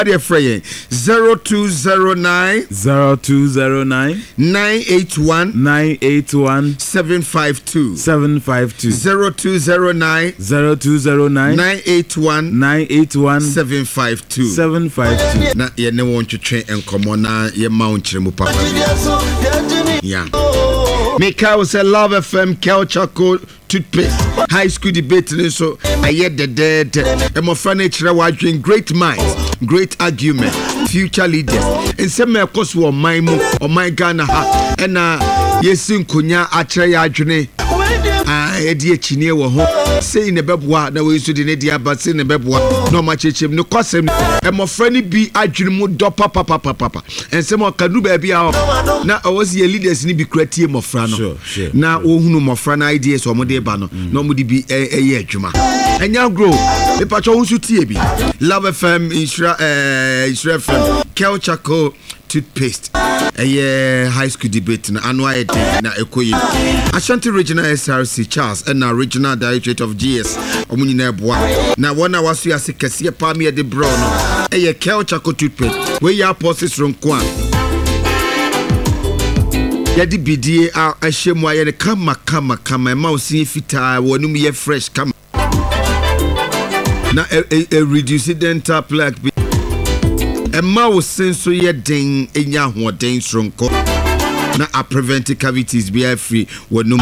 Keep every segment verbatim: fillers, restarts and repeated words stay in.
Ade frey zero two zero nine zero two zero nine nine eight one nine eight one seven five two seven five two zero two zero nine zero two zero nine nine eight one nine eight one seven five two seven five two. Na ye ne won twetwe enkomo na ye ma won kyeremu papa. Yeah. Mika say Love F M Culture Code toothpaste high school debate so aye de de e mo fa na kyerɛ wadwen great minds great argument future leaders nsɛm e koso o man mu o man Ghana ha e na yesin konya akyerɛ ya adwene ah e die chinie wo ho sei ne beboa na we so de ne dia ba sei ne beboa no ma chechem no kosem e mo fra ni bi adwene mu do papa papa papa ensem o kanu ba bia o na o was ye leaders ni bi kratie mo fra no na ohunu mo fra na ideas o mo de ba no na mo de bi eye adwuma enya grow e pa cho hunsu tie bi Love F M Insura eh Insura F M Culture Code toothpaste a high school debate na annual day na ekoyi Ashanti Regional S R C Charles and na Regional Directorate of G S omunyina eboa na wona waso ya sekese pa me de bro no a Culture Code toothpaste we ya process ronko a yadi bidie a ahyemu aye ne kama kama kama ma osin fita wonum ye fresh kama na a, a, a reduce dental plaque Emma was senso ye den enya hoden stronko na a prevent cavities be free wonum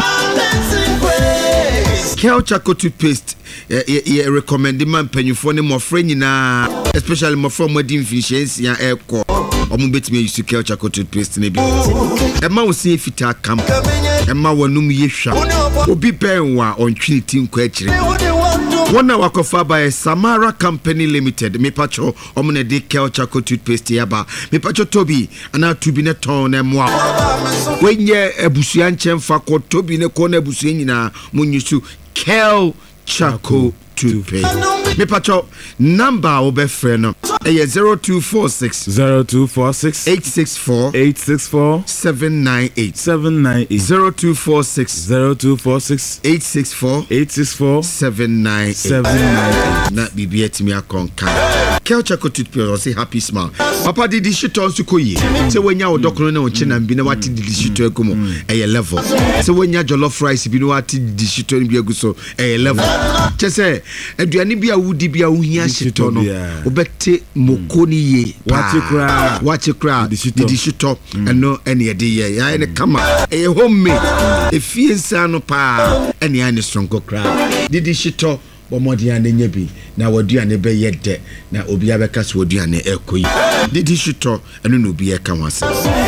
Culture Code toothpaste ye recommend man panyufo ne mofre nyina especially mofre modern efficiency ya eko omo betime use Culture Code toothpaste ne bi Emma was see fita kam Emma wonum ye hwa obi ben wa ontwini tinko akire One wakofa by Samara Company Limited. Me pacho omune de Culture Code toothpaste yaba. Me pacho Toby ana tubi ne ton ne mwa. Wenye ebusuan chemfa ko Toby ne ko na ebusuan nyina munyusu Culture Code toothpaste. Me pacho number obe freno. Eye zero two four six zero two four six eight six four eight six four seven nine eight seven nine eight zero two four six zero two four six eight six four eight six four seven nine eight seven nine eight. Na bibi etimi akonka Culture Code toothpaste say happy smile papa did the shit on sukoyi say wenya odokro na onche na bi na wati di shit agumo eye level say wenya jollof rice bi na wati di shit bi aguso eye level chese aduane bi awudi bi awuhia shit no obete mokoni ye wache kra wache kra di shit eno ene ye de ye ya ene kama eye home efie nsa no pa ene ane strongo kra di shit bomodiane nyebi na waduane be yede na obi abeka so waduane ekoyi didi shito enu no obi eka wase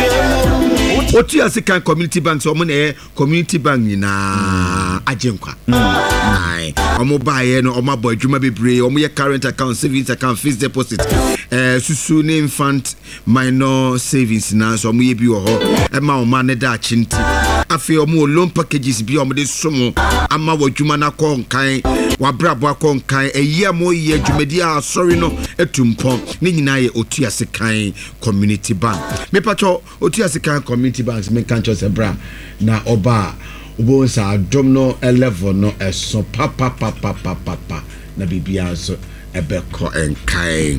otu asika community bank so mo na community bank na ajenkwa ai omo baaye no omo boy dwuma bebre omo ye current account savings account fixed deposit eh susu ne infant minor savings na so omo ye bi wo ho e ma o ma ne da chinti afi omo loan packages bi omo de somo ama wadwuma na konkan wabrabo akonkan eya mo ye dwumadi a sorry no etumpon ne nyina ye otu asekan community bank me pato otu asekan community banks me kan cho se bra na oba obo sa adom no level no eso papa papa papa papa na bibia so ebeko enkan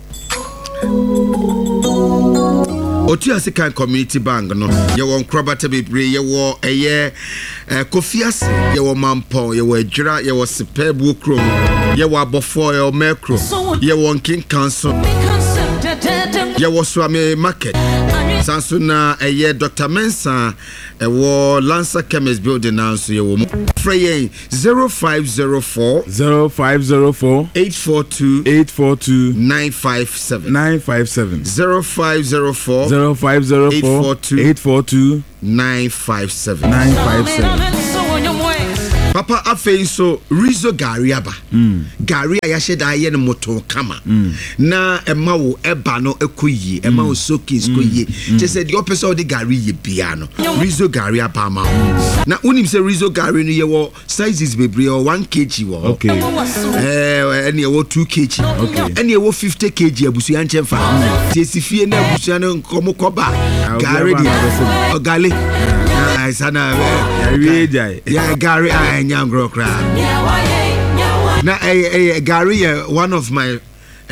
Otu Asikan Community Bank no ye won krobata bebre ye wo eye kofias ye wo mampo ye wo adwira ye wo sepebu krom ye wo abofo ye wo mekro ye wo kin council ye wo swame market sanso na eye Doctor Mensa e wo Lancer Chemist building now so ye wo frey zero five zero four zero five zero four eight four two eight four two nine five seven nine five seven zero five zero four zero five zero four eight four two nine five seven nine five seven. Papa afei so Rizo Gariaba mm. Gari ayasheda aye no moto kama mm. na ema wo eba no ekoyi ema wo sokins koyi je said the opposite of the Gari ye bia no Rizo Gariaba ma na unim se Rizo Gari no ye wo sizes bebre o one kilogram wo okay eh ene ye wo two kilogram okay ene ye wo fifty kilogram abusu ya nchemfa ti esifie na abusu na nkomo koba Gari dia ogale I sana yeah Gary I nyangro kra na eh Gary one of my uh,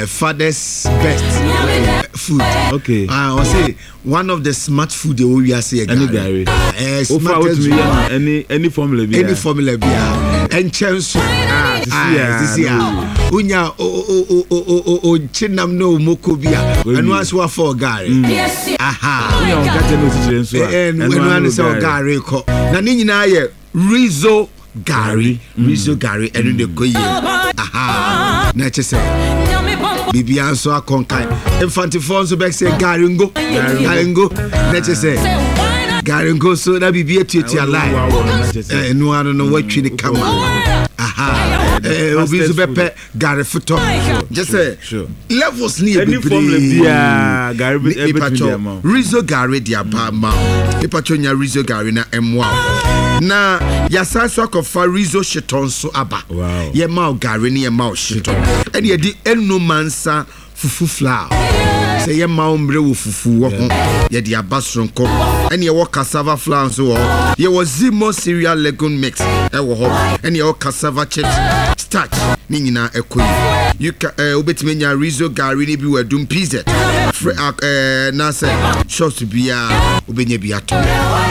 uh, father's best uh, food. Okay. Ah, uh, say one of the smart food they will say any gari. Uh, smartest food. Any any formula be. Any formula be. And chance. Ah, this year. Unya o o o o o o chinam no moko bia. And once we for gari. Aha. Unya o kate no tichire nso. And when one say gari ko. Na ni nyina ye Rizzo Gary, mm. Rizzo Gary, and the go ye. Aha, nature say, Bibian so a conkai. Infantifon so back say Garingo, Garingo, nature say, Garingo so that be be to your life. And no, I don't know what you come on. Aha, Rizzo Beppe, Gary Futo. Just say, levels near the Gary Rizzo Gary, dear Pama, Ipatronia Rizzo Gary, na M one. Na yasa swako fa Rizzo Sheton so aba. Wow. Ye ma Gary ni ye ma Sheton. And ye di enu mansa fufu flour. Say ye ma ombre wo fufu wo ho. Ye di abasronko. And ye wo cassava flour so wo. Ye wo Zimo cereal legume mix e wo ho. And ye wo cassava chips starch ni nyina ekoyi. You ka eh obetime nya Rizzo Gary ni bi wadum pizza. Eh na say shots bia obenya bi ato.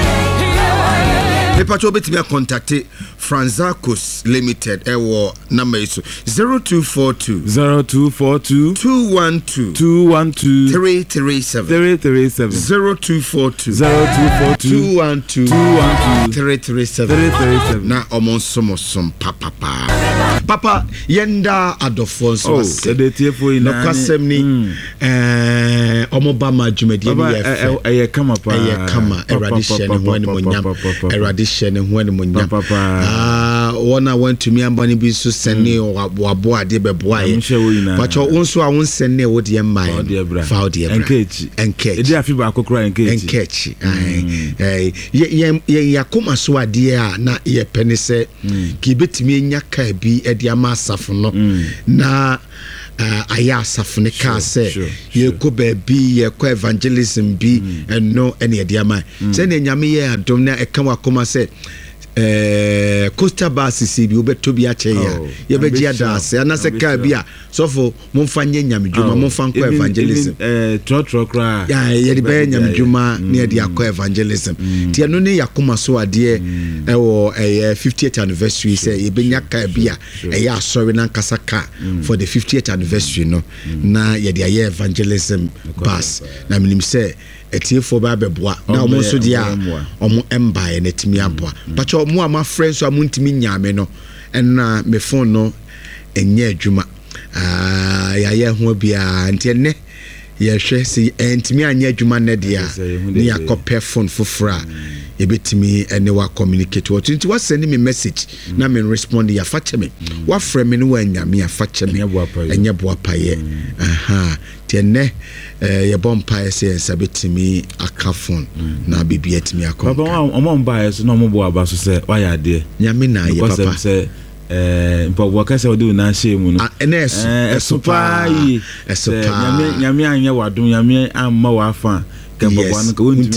The patrol bet me contact Franzacos Limited. Ewo number is zero two four two zero two four two two one two two one two three three seven three three seven zero two four two zero two four two two one two two one two three three seven three three seven. Na omon somo som papa papa papa yenda adofo so ase. Oh, the tiefo ina. No kwasem ni eh omobama dwumadi ni ye fe. Eye kama pa. Eye kama eradishe ni ho ni monyam. Eradishe ni ho ni monyam. Ah, wona want to me ambani bi so sene wabo ade beboa ye. But you wonso a won sene wo de mai. Fa de bra. Enkechi. Enkechi. E dey afiba akokora enkechi. Enkechi. Eh ye ye yakoma so ade a na ye pene se ki betimi enya ka bi e de ama asafo no na aya asafo ne ka se ye ko ba bi ye ko evangelism bi eno ene ye de ama se na nyame ye adom na e ka wakoma se eh Costa Basisi bi obeto bi ache ya ye be gia da se ana se ka bi a sofo momfa nye nyamedwuma momfa nko evangelism eh tro tro kra ya ye de be nyamedwuma na ye de akọ evangelism ti eno ne yakoma so ade e wo eh fiftieth anniversary se ye be nyaka bi a eh ya sorry na nkasa ka for the fiftieth anniversary no na ye de aye evangelism bus na minim se etiefo ba beboa na omo so dia omo embae na timi aboa but omo ama friends amu ntimi nyame no enna me phone no enye adwuma ah ya ye ho bia ntene ye hwe si entimi anya adwuma na dia ni akopɛ phone fofora ye betimi ene wa communicate what nti wa send me message na me respond ya fache me wa frɛ me no wa nyame ya fache me enye boa paye aha tiene eh ye bompa ese sabetimi aka phone na bibia timi akọ papa omo mba eso na omo bo aba so se wa ya de nyame na ye papa se eh mpa wo ka se wo do na shemu no enes esopa yi esopa nyame nyame anya wadom nyame amma wa afa yes,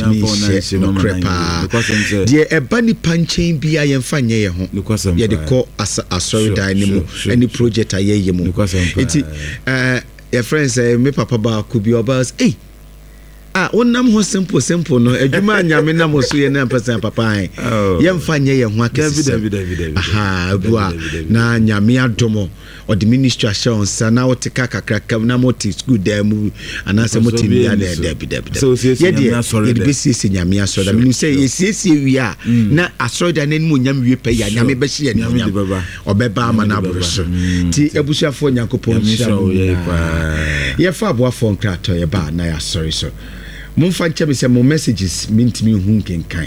dear a bunny punching be I am fine ye home. Ye the call as a sorry dynamo, any project I ye mu. Uh, your friends say, me papa ba could be about, eh? Ah, one nam was simple, simple, no, a human yamina was so yan percent papa. Yam fine ye and what aha, na nyamia domo. Or the ministration sana o tikaka kraka na moti school there mu anase moti bia there there there so ye dey sorry the bisi nyame aso da me say ye siesie wi a na aso da na mu nyame wi pe ya nyame be hye nyame obeba ama na aboroso ti ebusuafo nyankopon hye ye fa aboafo nkrato ye ba na ya sorry so mumfa nche be say mo messages mintimi hu kenkan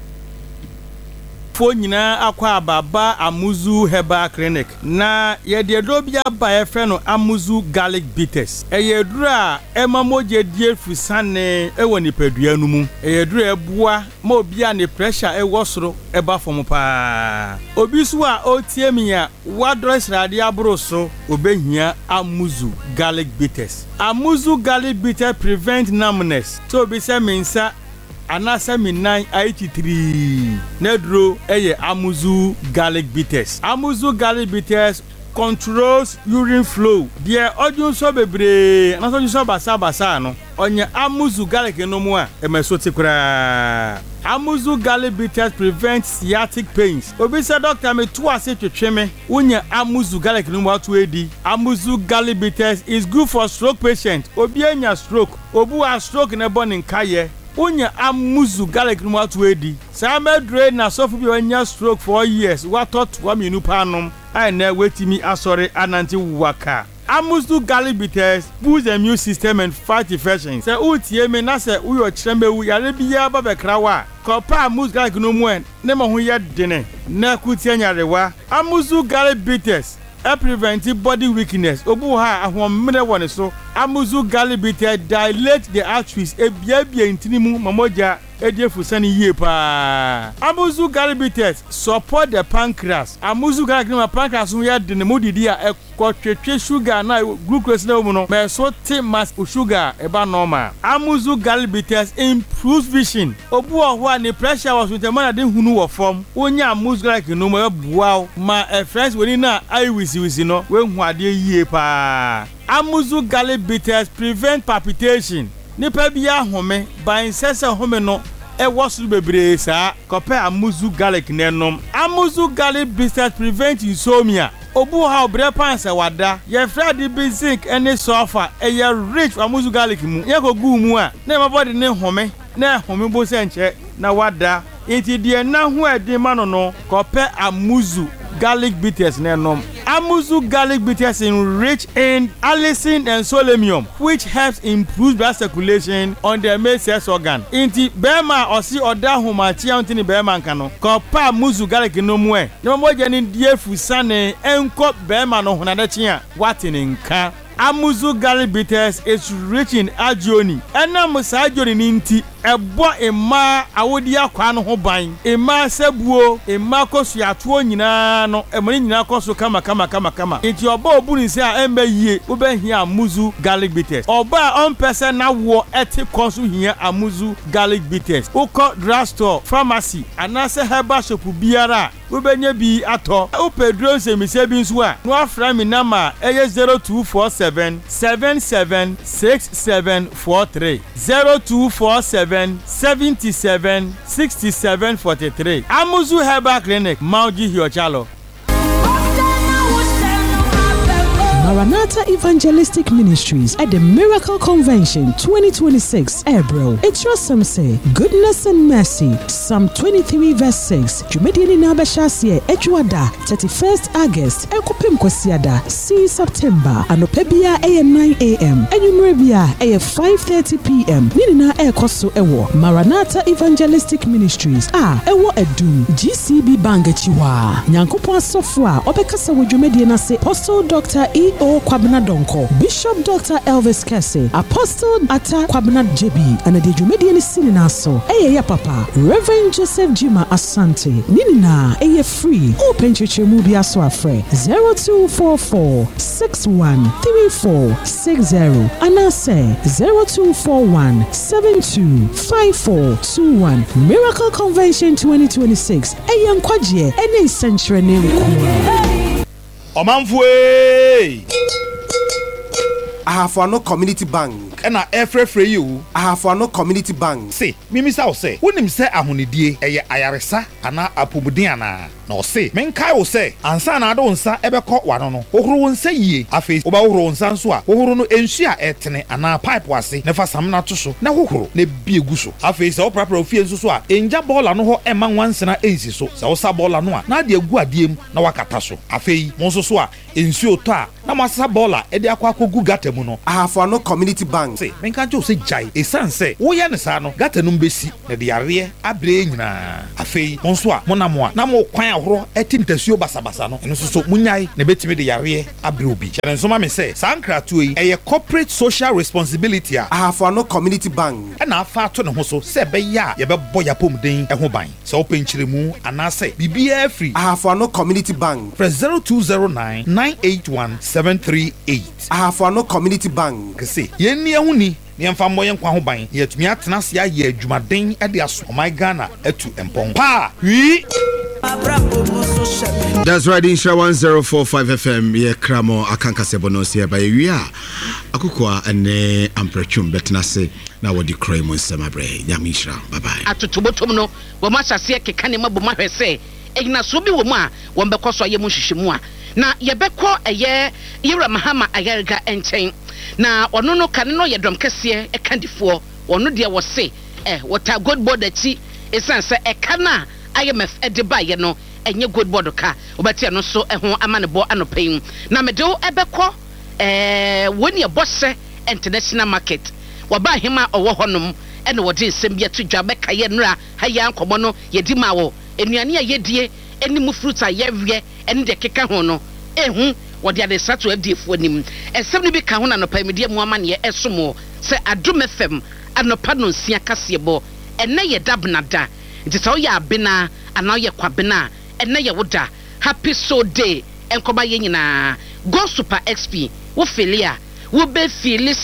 fo nyina akwa ababa Amuzu Herbal Clinic na ye de dobia ba ye fe no Amuzu garlic bitters e ye dura e mamoje die fusane e woni padua nu mu e ye dura ebua ma obia ne pressure e wosoro e ba fom pa obi so a otie mi a wadro srade abro so obehia Amuzu garlic bitters Amuzu garlic bitter prevent numbness so obi se mensa anasa mi nine eighty-three nedro eye Amuzu garlic bitters Amuzu garlic bitters controls urine flow. Deɛ ɔdun so bebree na so so basa basa no. Onye Amuzu garlic no mu a emeso te kura. Amuzu garlic bitters prevent sciatic pains. Obi say doctor me to ase twetwe me. Unye Amuzu garlic no mu atu edi. Amuzu garlic bitters is good for stroke patients. Obi anya stroke. Obu a stroke na born in kaye. Unye Amuzu garlic no mu atu edi. Sa medre na sofu bi anya stroke for years. What thought wa me nu panom. Ai na wetimi asore ananti waka. Amuzu garlic bitters boost the immune system and fight infections. Se utie me na se uyo chembe wu yare biya ba bekra wa. Kopa Amuzu garlic no mu en ne ma ho ye dene. Na kutie nyarewa. Amuzu garlic bitters e prevent body weakness. Obu ha ahomre woni so. Amuzu garlic bitters dilate the arteries e bia bia intinimu mamoja ediefu sani yie pa. Amuzu garlic bitters support the pancreas. Amuzu garlic no pancreas no ya de ne modidi a ekotwetwe sugar na glucose na mu no me so te mass sugar e ba normal. Amuzu garlic bitters improves vision. Obu oho a ne pressure was with man de hunu wo form. Onya amuzu garlic no mo bua ma e friends woni na ai wisi wisi no we hu ade yie pa. Amuzu garlic bitters prevent palpitation. Nipa bia home ban sese home no e wosu bebre sa kope Amuzu garlic nenom. Amuzu garlic bitters prevent insomnia. Obu ha obre pansa wada ye fradi bi zinc ene sulfur e ye rich Amuzu garlic mu ye ko gu mu a na ma body ne home na home bo se nche na wada enti de na ho edi ma no no kope Amuzu garlic bitters nenom. Amuzu garlic bitters is rich in allicin and selenium, which helps improve blood circulation on the male sex organ. Inti bema osi oda humachi antini bema nkano. Kopa Amuzu garlic no mwe. No moja ni die fusane enko bema no hunadachi ya watini nka. Amuzu garlic bitters is rich in agioni. Ena musa agioni ninti ebo ema awodi akwa no ho ban. Ema sebuo, ema kosu atuo nyina no, emani nyina kosu kama kama kama kama. Enti oba obu ni se a embe yie, ube hia Amuzu garlic bitters. Oba on person na wo eti kosu hia Amuzu garlic bitters. Uko drugstore, pharmacy, anase herbal shop biara, ube nye bi ato. Upe drone se mi se bi nso a, no afra mi nama eye zero two four seven seven seven six seven four three zero two four seven seven seven six seven four three. Amuzu Herbal Clinic, Mauji Hiochalo. Maranatha Evangelistic Ministries at the Miracle Convention twenty twenty-six, April. It's your some say, goodness and mercy. Psalm twenty-three verse six. Jumediani Nabashasye, Ejuada, thirty-first August, Ekopim Kwasiada, C September, Anopebia A nine A M, Enumerabia A five thirty P M. Nina Ekoso Ewo, Maranatha Evangelistic Ministries, Ah, Ewo Edum, G C B Bangachiwa, Nyankopon Sofwa, Obekasa Jumediana se, Apostle Doctor E. O. Kwabena Donko, Bishop Doctor Elvis Kese, Apostle Ata Kwabena J B, and the Jumedian Sininaso, Eya Papa, Reverend Joseph Jima Asante, Nina, Eya Free, Open Church Mubia Swafre, zero two four four six one three four six zero, Anase, zero two four one seven two five four two one, Miracle Convention twenty twenty-six, Eya Nkwaje, Ene Century Name. Omanfwe Ahafano Community Bank. Ena efrefre you. Ahafano Community Bank. Say, mimi sa o say. Wonim say ahonidie eye ayaresa ana apomuden ana. Na o say, menkai o say, ansa na ado nsa ebekọ wano no. Ohoro nsa yie. Afi oba ohoro nsa nso a. Ohoro no ensu a etene ana pipe wase. Ne fa sam na to so. Na hohoro ne bi egu so. Afi se o prapra ofie nso so a. Enja bola no ho ema nwansena ensi so. Se o sa bola no a. Na de egu adiem na wakata so. Afi mo nso so a ensu oto a. Na masa bola e de akwa akogu gata mu no. Ahafano Community Bank. Say, menka jo se jai. E san se, wo ya ne sa no, gata no mbesi. Ne de yare abre nyina. Afei, monso a mo na mo a. Na mo kwan ahoro etintasuo basabasa no. Eno so so munyai ne betimi de yare abre obi. Chene so ma me se, sankra to yi eye corporate social responsibility a. Ahafano Community Bank. E na afa to ne ho so se be ya ye be bo ya pomden e ho ban. Se wo penchiremu anase bibia free. Ahafano Community Bank. Press zero two zero nine nine eight one seven three eight. Ahafano Community Bank. Kese, yen ni ehuni ni emfa mmoye nkwa ho ban. Yetumi atena se aye adwumaden e de aso. Oh my Ghana etu empon. Pa! Wi! That's right, Insha one oh four point five F M. Ye kramo akanka sebonos ye ba ye a akukwa ene amprechum betna se na wodi kroy mo nsema bre nyamishra. Bye bye. Atotobotom no wo ma hyase keka ne maboma hwese egina so bi wo mu a wo mbekọ ye mu hwehwemu a na ye bekọ eye yewra mahama ayarga enchen na ono no kan no ye dom kese e kandifo ono de wo se eh water good board achi esanse e kana I M F e de ba ye no enye good board ka obati no so ehon amane bo anopen na me do ebekọ eh woni e bose international market waba hima owo honom ene wode nsem bia to dwa beka ye nra ha ya nkomo no ye di ma wo enuane a ye die eni mu fruit a ye wie ene de keka ho no ehu wode ade sato F D fo nim esem ni bi ka ho na no pa medie mu amane ye esomo se Adom F M anopa no nsia kase bo ene ye dabnada nti so ya abena ana ye kwabena ene ye woda happy so day enkoba ye nyina go super X P wo felia wo be feel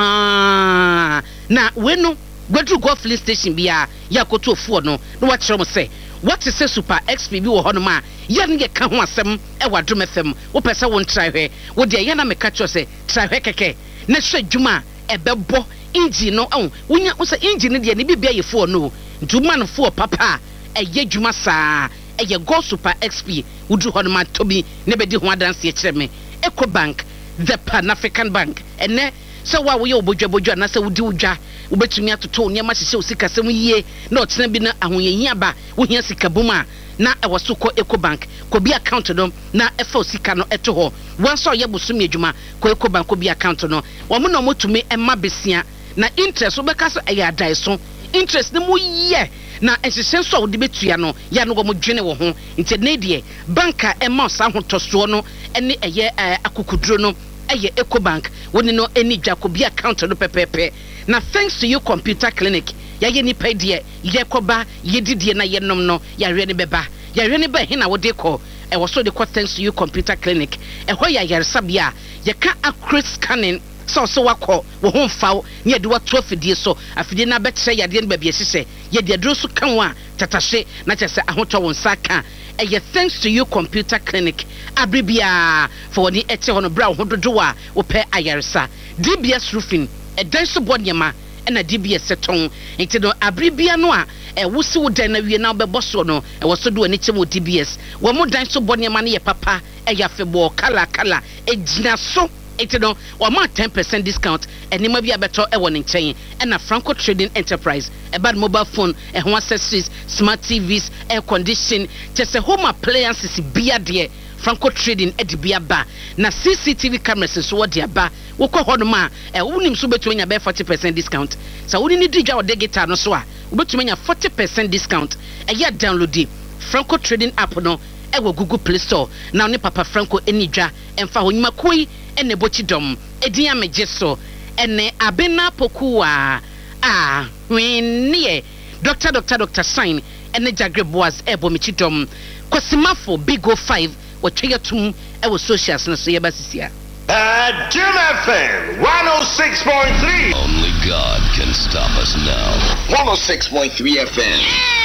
sa na wenu gwadu go filling station bia yakoto ofuo no no wa kire mo say what is a super X P bi wo hono ma ye ne ka ho asem e wa Adom F M wo pese wo ntrai hwe wo de ye na me ka cho say trai hwe keke na hwe dwuma e bebo engine no on wonya wo say engine de ne bibia ye fo no dwuma no fo papa e ye dwuma saa e ye go super X P wudu hono ma tobi ne be di ho adanse e kire me EcoBank the Pan African Bank ene so wa wo ye obodwa bodwa na se wudi udwa ubetumi atoto niam ahye osika sem yie na otena bi na ahoyehia ba wo hia sika buma na e wo soko EcoBank ko bi account no na e fa osika no eto ho won so ye bosumi adwuma ko EcoBank ko bi account no wo mo no motumi e ma besia na interest obeka so e ya dai so interest ne mo ye na ehyehyɛ so wo de betua no ya no wo mo dwene wo ho nti ne de banka e ma sa ho toso no ene eye akukuduro no eye EcoBank woni no eni Jacobi account no pepepe na thanks to you computer clinic ya ye ni pedie ye koba ye didie na ye nom no ya hwe ne beba ya hwe ne ba he na wo de ko e wo so de ko thanks to you computer clinic e ho ya yaresabia ye ka accurate scanning so so wako wo ho mfaw ne ye de wa to afidie so afidie na betre ya de ne ba bia hye ye de aduro so kan wa tatashe na chese ahoto won saka eye thanks to you computer clinic abribia for the ete hono bra ho dodo a wo pe ayaresa D B S roofing e dan so bonyema na D B S seton enti no abribia no a e wusi wo dan na wie na obebo so no e wo so do ani chemo D B S wo mo dan so bonyema na ye papa e ya febo kala kala e gina so enti no wo ma ten percent discount eni ma bia beto e wo ne nchen e na Franco Trading Enterprise e bad mobile phone e ho accessories smart T Vs air condition just a home appliances bia de Franco Trading e di bia ba na C C T V cameras so wo de ba wo kɔ hɔ no ma e wonim so betu anya be forty percent discount sa woni ni digwa wo de guitar no so a wo betu anya forty percent discount e ya download Franco Trading app no e wo Google Play Store na ne papa Franco enidwa emfa ho nyuma koi ene bochi dom edin amegye so ene abena pokua ah wennie doctor doctor doctor sign ene Jagre Boaz ebo michi dom Kosimafo Big O five wo tweyatum e wo socials no so ye basisia Adom F M one oh six point three. Only God can stop us now. one oh six point three F M.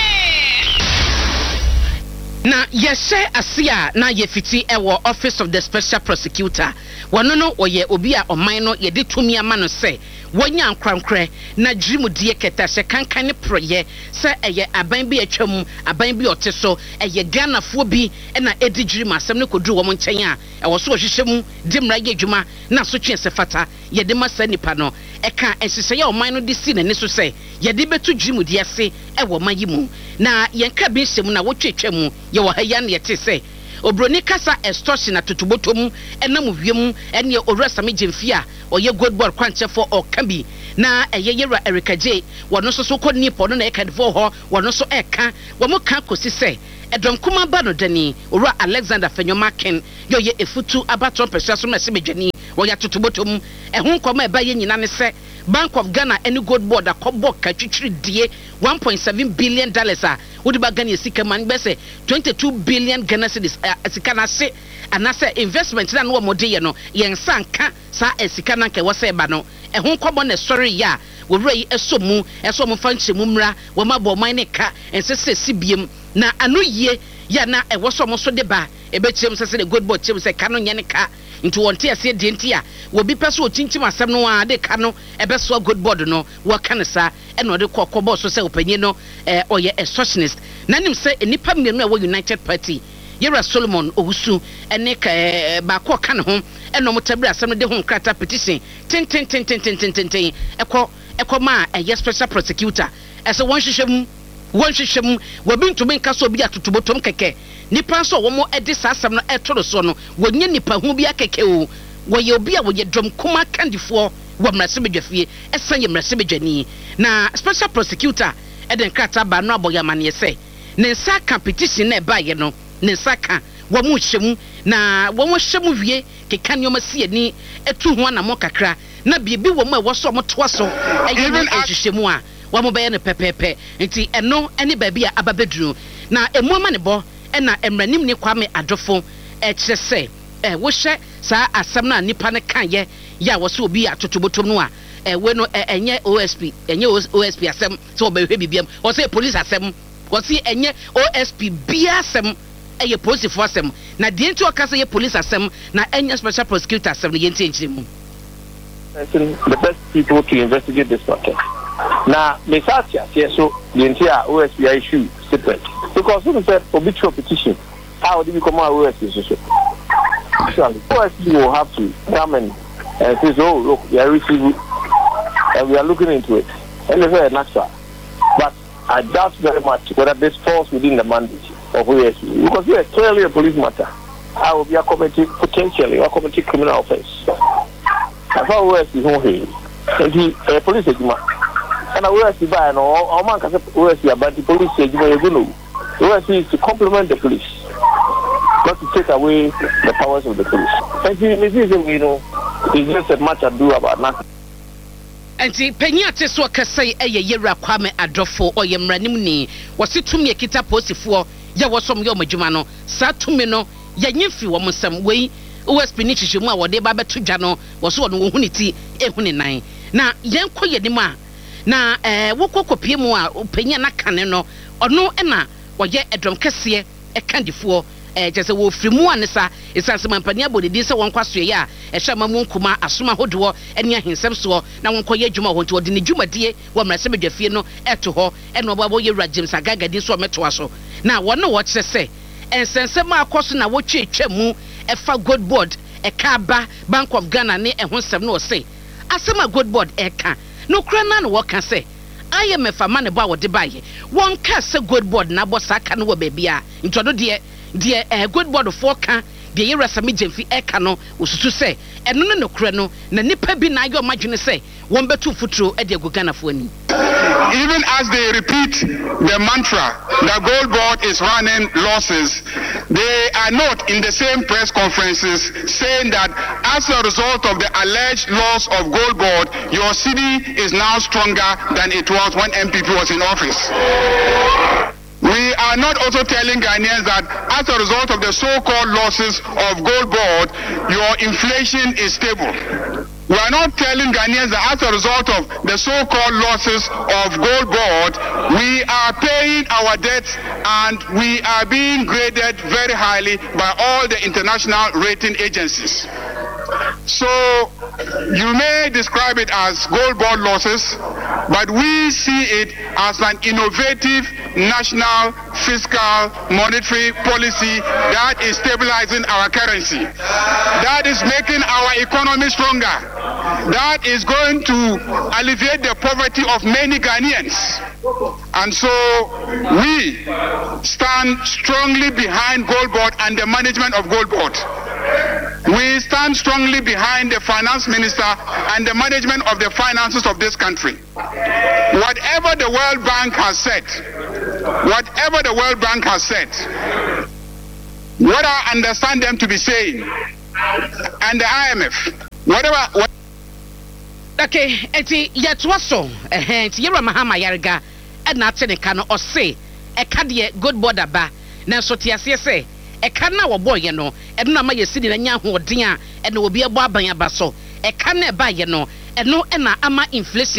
Na yeshe asia na yefiti ewo Office of the Special Prosecutor wano no oye obi a oman no yede tumi ama no se wonya ankrankre na drimudie keta se kankan ne proye se eye aban bi atwam aban bi oteso eye Ghanafo bi na edi drim asem ne kodru wo nchen a ewo so hyehyem dimra ye dwuma na so twen se fata yede masa nipa no eka ehyehyɛ ya oman no de si na ne so se yede betu drimudie se ewo mayimu na yenka bi hyem na wotwetwam ye wo ha ya na yete se obroni kasa extortion atutubotom enam wiem ene orasa megemfia oye good board kwanche for okabi na eye yera Erica J wono so so kɔ nipo no na eka for ho wono so eka wo mo ka kosi se edom kuma ba no dani ora Alexander Fenyomaken yo ye efutu abaton pesa so mese medwani wo ya tutubotom ehun kɔma eba ye nyina ne se Bank of Ghana any good board akobo ka twitwiri die one point seven billion dollars a wodi ba Ghana sika man be se twenty-two billion Ghana cedis sika na se anase investment na no mo de ye no yen sanka sa sika na nke wo se ba no ehun kɔbɔ na sorry ya wo rei esomu esomu fanche mu mra wo mabɔ man ne ka ensese sibiem na anu yie ya na e wo so mo so de ba e be kyerem se se de good board kyerem se ka no nye ne ka nti wonte ase de nti a wo bi pese o chinchim asem no a de ka no e be so good board no wo ka ne sa e no de kokko so se opanyi no eh oye a socialist na nim se enipa mienu a wo United Party Yera Solomon Owusu ene ka ba ko ka ne ho e no motabri asem no de ho krata petition tin tin tin tin tin tin tin ekọ ekọ ma e special prosecutor ese won hwehwem won hwehwem wo bi ntumi nka so bi atotobotom keke nipa so wo mo edi sasam no etoro so no wonye nipa hu bi akeke o wo ye obi a wo ye drum kuma kandifo wo mrase bedwafie esan ye mrase bedwani na special prosecutor eden krata ba no aboya mane se ne nsa competition na ba ye no ne nsa ka wo mo hyem na wo mo hyem wie keka nyoma sie ni etu ho na mo kakra na biebi wo mo e wo so mo to so eyi ne ehyehyemu a wo mo be ye ne pepepe nti eno ene ba bi a ababeduru na emu ama ne bo ena emranim ni Kwame Adofo e kire se e wo hye saa asem na nipa ne kan ye ya wo so obi atotobotom no a e we no enye O S P enye O S P asem so obehwe bibiam wo say police asem wo say enye O S P bia asem eye police for asem na de nti o ka say police asem na enye special prosecutor asem no ye nti enchire mu the best people to investigate this matter. Now, Mesatia, yes, so the entire O S P issue separate. Because when said obituary petition, how do you come out O S P? Actually, O S P will have to come and uh, say, oh, look, we are receiving, and we are looking into it. And it's very natural. But I doubt very much whether this falls within the mandate of O S P. Because we are clearly a police matter. I will be a committee, potentially, a committee criminal offense. That's how O S P is here. And the police is and O S P by no or man can O S P about the police is going to O S P is to complement the police, not to take away the powers of the police. And this is you know it's just a much ado about nothing. And the Penyate so Kasai a Yera Kwame Adofo or Yemranim ni was it to me a kita posifo ya was some yomajumano sat to me no ya nyifi woman some way O S P nichishima wa de baba to jano was one unity a huni nine. Na yanko yedima na eh woko kopie mu a opanya na kane no ono na wo ye edom kese e kandifo eh jese wo frimu anesa esanse mampania bodedi se won kwaso ye a e hwama mu nkuma asoma hodo ene ahensem so na won koye adwuma ho nti odi ne dwumadie wo mrase bedwafie no eto ho ene obabo ye wura James Agagadi so meto aso na won wo kire se ensense ma akoso na wo twetwa mu e fa good board e ka ba Bank of Ghana ne e ho nsem no se asema good board e ka no krana no wo ka se I M F amane ba wo de baye won ka se good board na bo saka no wo ba bia ntodo de de eh good board for ka de yera sami jemfi e ka no osusu se eno no nokre no na nipa bi na ayo madwene se won betu futuro e de agugana fo ani. Even as they repeat the mantra that Gold Board is running losses, they are not in the same press conferences saying that as a result of the alleged loss of Gold Board, your city is now stronger than it was when M P P was in office. We are not also telling Ghanaians that as a result of the so-called losses of Gold Board, your inflation is stable. We are not telling Ghanaians that as a result of the so-called losses of Gold Board, we are paying our debts and we are being graded very highly by all the international rating agencies. So you may describe it as Gold Board losses, but we see it as an innovative national fiscal monetary policy that is stabilizing our currency, that is making our economy stronger, that is going to alleviate the poverty of many Ghanaians. And so we stand strongly behind Gold Board and the management of Gold Board. We stand strongly behind the finance minister and the management of the finances of this country. Whatever the World Bank has said, whatever the World Bank has said, what I understand them to be saying, and the I M F, whatever. What okay, eti yetwaso eh enti Yera Mahama Yarega e na ate ne ka no ose e ka de good board aba na so tiase se e ka na wo boy no e no ma yesidi na nya hoden a e na obi ebo aban aba so e ka na ba ye no e no e na ama inflation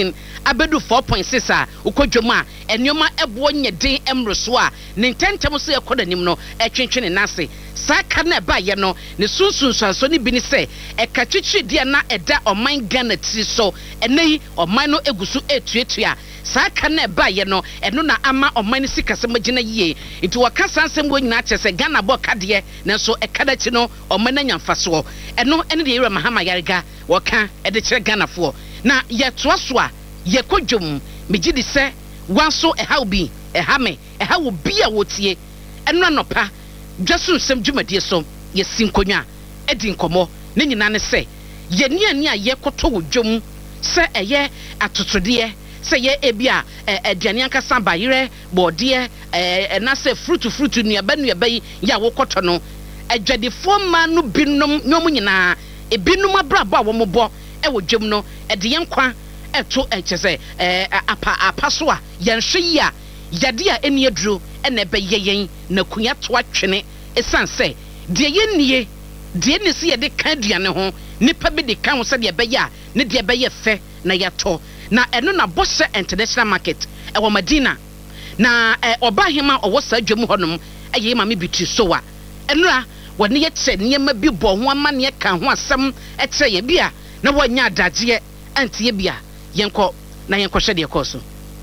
abedu four point six a ukodwom a enwoma ebo nyeden emroso a ne ntentem so ekoda nim no etwentwene nase saka na ba ye no ne sunsunsuanso ne bi ni se eka twitwi de na eda oman Ghana tiri so enei oman no egusu etuetua saka na ba ye no eno na ama oman sikase magina yie nti waka sansem wo nyina kyese Ghana bo kade na so ekada chi no oman anyamfaso eno ene de Yewura Mahama Yarega waka ede kire Ghana fo na ye toaso a ye kodwom megidi se wanso eha bi eha me eha wo bia wotie eno anopa dwaso nsem dwumadie so ye sinkonwa edi nkomo ne nyina ne se ye ni ani a ye koto wo dwom se eye atotode se ye ebia aduane ankasa bayire bode e na se fruit fruit nuaba nuaba yi ya wo koto no adwadefo ma no binom nyom nyina e binom abrabo a wo mobɔ e wo dwom no e de yenkwa eto echese eh apa apa so a yenhwe yi a yade a eni aduro ena ebe yeyen na kunya to atwene esanse de yennie de ne se yede kan duane ho nipa bi de kan ho se de ebe ya ne de ebe ye fe na yato na eno na Bose International Market e wo Medina na eh oba hema owo sa dwom honom eye ma me bitu so a eno a wone ye tse ne ma bi bo ho ama ne ka ho asem e tse ye bia na wonya adagye antie bia yenko na yenko hwe de koso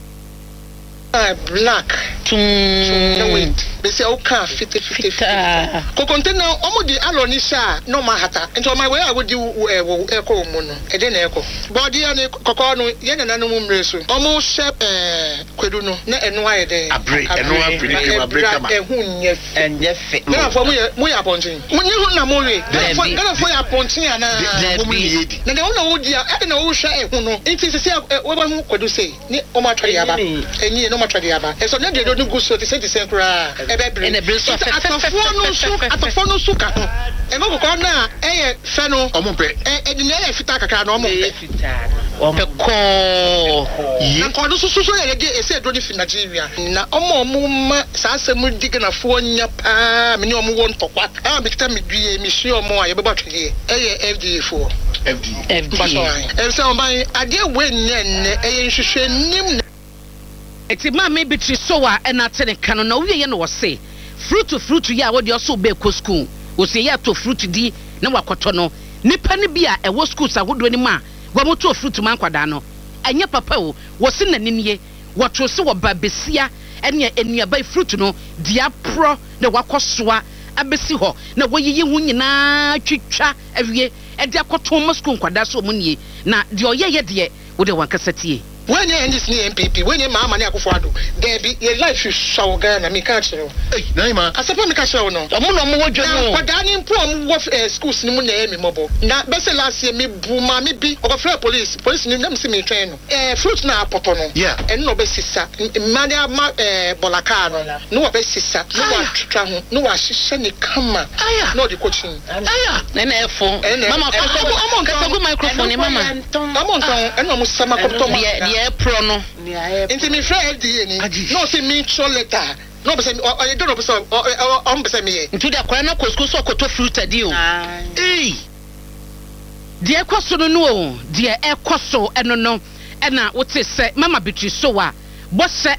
uh, black tum no wait be say o ka fit fit ko container omo di aloni sha no ma hata nto my way I would do e ko mu no e de na e ko body ani kokko no ye na nanu mu mreso omo shep eh kwedu no na enu aye de abre enu abre abre kama e hu nye enye fe na fo mu ye mu ya pontin mu ni hu na mo re na fo ya pontin ana mo ni yedi na de hu na wo di e de na wo hwa e hu no nti sese wo ba hu kwedu sei ni o ma twade aba enyi no ma twade aba e so na de do guso ti se ti se kura ene breso atofo no su atofo no su ka ho e mo ko na eye fe no omo pe e di na eye fita kakra na omo pe omo ko na ko no susu so ye de ese do ni fi Nigeria na omo omo ma sa asem diga fo nya pa me ni omo won tokwa a me kita me due me hye omo a ye beba twede eye F D A fo F D A F D A e se o ban ade we nne eye nhwehwe nim eti ma me bitri so a na tene kanu na wiye no wo se fruit fruit ya wo de so be ko school wo se ya to fruit di na wakoto no nipa ne bia e wo school sa hodo ni ma wo mo to fruit man kwada no anya papa wo wo se naniniye wo to se wo ba besia ene enuaba fruit no dia pro na wakosoa abesi ho na wo yiyi hu nyina twitwa awie e de akoto mo school kwada so mo nie na de oyeye de wo de wankasa tie when you end this new M P P, when you mama ni akufado, there be your life is show Ghana. Me catch you. Hey, Naima. I suppose me catch you no. Omo no mo wojo no. But Dani mpo omo wo schools ni mu na emi mobo. Na bese last year me buma me bi okofre police. Police ni dem si me train no. Eh fruit na apoto no. Yeah. En no be sisa. Mani ama eh bolaka no. No be sisa. No wa twitwa ho. No wa hihye ni kama. Aya. No de coaching. Aya. Na na efo. Mama kasagu kasagu microphone mama. Mama nton en no mo sama ko to ma. E pro no inti mi friend di ni no say me show letter no be say I don't know be say on be say me nti da kwara na kosko so koto fruit adi o eh de ekoso no no de ekoso eno no e na wote say mama bitri so wa Bose